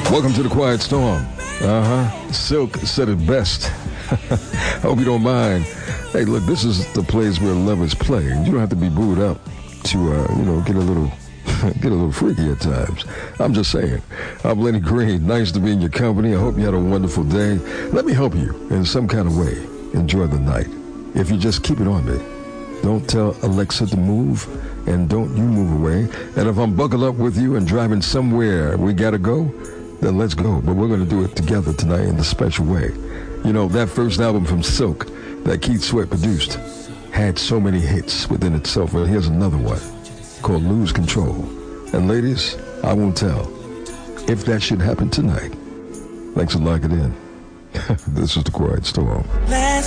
Welcome to the Quiet Storm. Silk said it best. I hope you don't mind. Hey, look, this is the place where lovers play. You don't have to be booed up to, get a little freaky at times. I'm just saying. I'm Lenny Green. Nice to be in your company. I hope you had a wonderful day. Let me help you in some kind of way. Enjoy the night. If you just keep it on me. Don't tell Alexa to move, and don't you move away. And if I'm buckled up with you and driving somewhere we gotta go, then let's go. But we're going to do it together tonight in a special way. You know, that first album from Silk that Keith Sweat produced had so many hits within itself. Well, here's another one called Lose Control. And ladies, I won't tell if that should happen tonight. Thanks for locking in. This is the Quiet Storm.